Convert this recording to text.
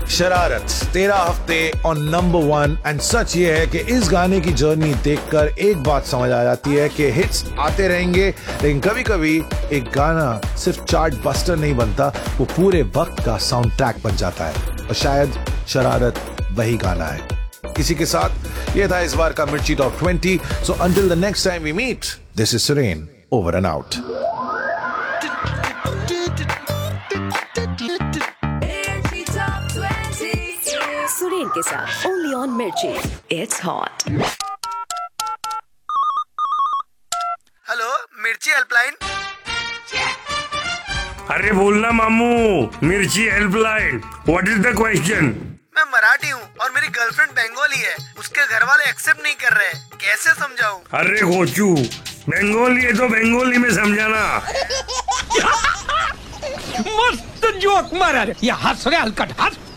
शरारत 13 हफ्ते on number 1। And such ये है कि इस गाने की जर्नी देखकर एक बात समझ आ जाती है कि हिट्स आते रहेंगे, लेकिन कभी कभी एक गाना सिर्फ चार्ट बस्टर नहीं बनता, वो पूरे वक्त का साउंड ट्रैक बन जाता है। और शायद शरारत वही गाना है। इसी के साथ ये था इस बार का मिर्ची top 20। So until the next time we meet, this is Suren, over and out. Suren के साथ ओनली ऑन मिर्ची, इट्स हॉट। हेलो, मिर्ची हेल्पलाइन। अरे बोलना मामू, मिर्ची helpline, what is the question? मैं मराठी हूँ और मेरी गर्लफ्रेंड बंगाली है, उसके घर वाले एक्सेप्ट नहीं कर रहे, कैसे समझाऊं? अरे कोचू, बंगाली है तो बंगाली में समझाना। मस्त जोक मारा रे, ये हंस रे हलकट हंस।